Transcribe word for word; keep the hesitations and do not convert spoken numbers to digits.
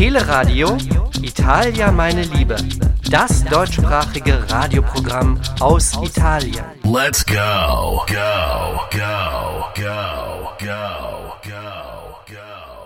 Teleradio Italia meine Liebe. Das deutschsprachige Radioprogramm aus Italien. Let's go, go, go, go, go, go, go.